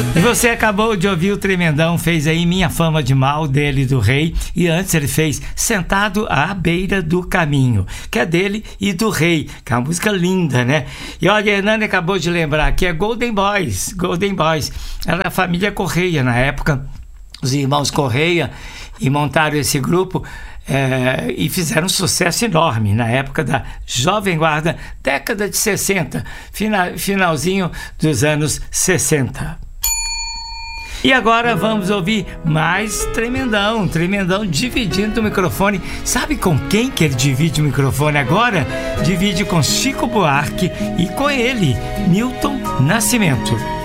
E você acabou de ouvir o Tremendão, fez aí Minha Fama de Mal, dele e do Rei, e antes ele fez Sentado à Beira do Caminho, que é dele e do Rei, que é uma música linda, né? E olha, a Hernani acabou de lembrar que é Golden Boys, era a família Correia na época, os irmãos Correia, e montaram esse grupo e fizeram um sucesso enorme na época da Jovem Guarda, década de 60, finalzinho dos anos 60. E agora vamos ouvir mais Tremendão dividindo o microfone. Sabe com quem que ele divide o microfone agora? Divide com Chico Buarque e com ele, Milton Nascimento.